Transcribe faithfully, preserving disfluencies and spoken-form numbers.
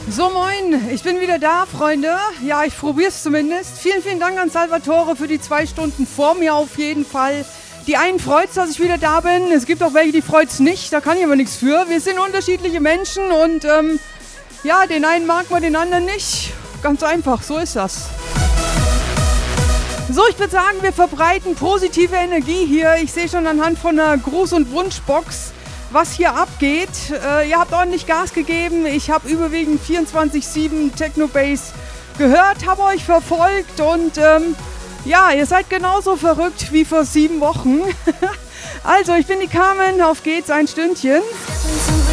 So, moin, ich bin wieder da, Freunde. Ja, ich probiere es zumindest. Vielen, vielen Dank an Salvatore für die zwei Stunden vor mir auf jeden Fall. Die einen freut's, dass ich wieder da bin. Es gibt auch welche, die freut's nicht. Da kann ich aber nichts für. Wir sind unterschiedliche Menschen und ähm, ja, den einen mag man, den anderen nicht. Ganz einfach, so ist das. So, ich würde sagen, wir verbreiten positive Energie hier. Ich sehe schon anhand von einer Gruß- und Wunschbox, was hier abgeht. Äh, ihr habt ordentlich Gas gegeben. Ich habe überwiegend vierundzwanzig sieben Techno-Bass gehört, habe euch verfolgt und ähm, ja, ihr seid genauso verrückt wie vor sieben Wochen. Also, ich bin die Carmen, auf geht's, ein Stündchen.